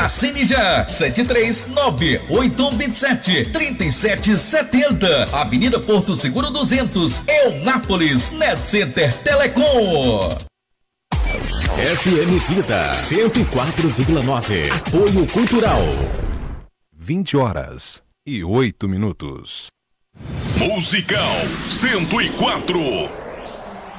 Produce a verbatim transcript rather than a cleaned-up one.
Assine já, sete três nove, oito um dois sete, três sete sete zero. Avenida Porto Seguro duzentos, Eunápolis, Net Center Telecom. F M Vida cento e quatro vírgula nove. Apoio Cultural. vinte horas e oito minutos. Musical cento e quatro.